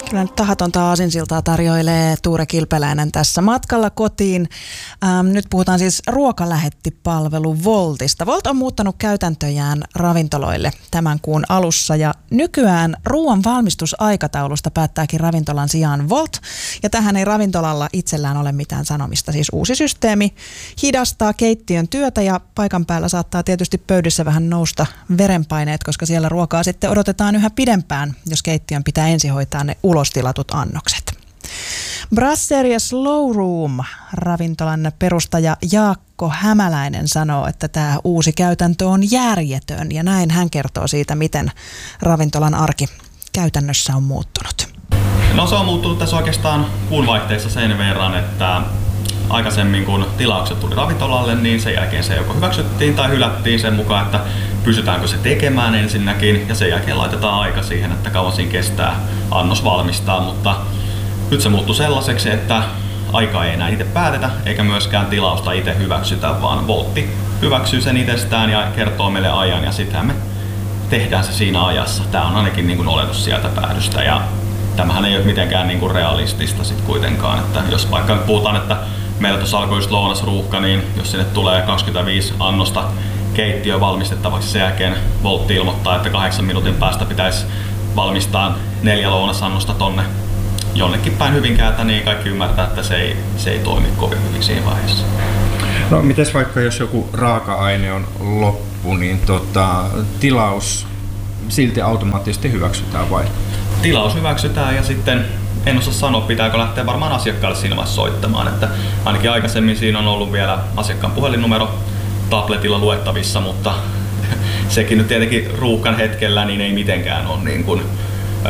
Kyllä nyt tahatonta aasinsiltaa tarjoilee Tuure Kilpeläinen tässä matkalla kotiin. Nyt puhutaan siis ruokalähettipalvelu Woltista. Wolt on muuttanut käytäntöjään ravintoloille tämän kuun alussa ja nykyään ruoan valmistusaikataulusta päättääkin ravintolan sijaan Wolt. Ja tähän ei ravintolalla itsellään ole mitään sanomista. Siis uusi systeemi hidastaa keittiön työtä ja paikan päällä saattaa tietysti pöydissä vähän nousta verenpaineet, koska siellä ruokaa sitten odotetaan yhä pidempään, jos keittiön pitää ensin hoitaa ne ulostilatut annokset. Brasserie Slow Room -ravintolan perustaja Jaakko Hämäläinen sanoo, että tämä uusi käytäntö on järjetön, ja näin hän kertoo siitä, miten ravintolan arki käytännössä on muuttunut. No, se on muuttunut tässä oikeastaan kuun vaihteessa sen verran, että aikaisemmin kun tilaukset tuli ravintolalle, niin sen jälkeen se joko hyväksyttiin tai hylättiin sen mukaan, että pysytäänkö se tekemään ensinnäkin, ja sen jälkeen laitetaan aika siihen, että kauan siinä kestää annos valmistaa, mutta nyt se muuttui sellaiseksi, että aikaa ei enää itse päätetä, eikä myöskään tilausta itse hyväksytä, vaan Woltti hyväksyy sen itsestään ja kertoo meille ajan, ja sitten me tehdään se siinä ajassa. Tämä on ainakin niin kuin oletus sieltä päädystä, ja tämähän ei ole mitenkään niin kuin realistista sit kuitenkaan, että jos vaikka puhutaan, että meillä tuossa alkoi just lounasruuhka, niin jos sinne tulee 25 annosta keittiö valmistettavaksi, sen jälkeen Woltti ilmoittaa, että 8 minuutin päästä pitäisi valmistaa 4 lounasannosta tonne jonnekin päin Hyvinkäältä, niin kaikki ymmärtää, että se ei toimi kovin hyvin siinä vaiheessa. No mites vaikka jos joku raaka-aine on loppu, niin tilaus silti automaattisesti hyväksytään vai? Tilaus hyväksytään ja sitten en osaa sanoa, pitääkö lähteä varmaan asiakkaalle siinä vaiheessa soittamaan, että ainakin aikaisemmin siinä on ollut vielä asiakkaan puhelinnumero tabletilla luettavissa, mutta sekin nyt tietenkin ruuhkan hetkellä niin ei mitenkään ole niin kuin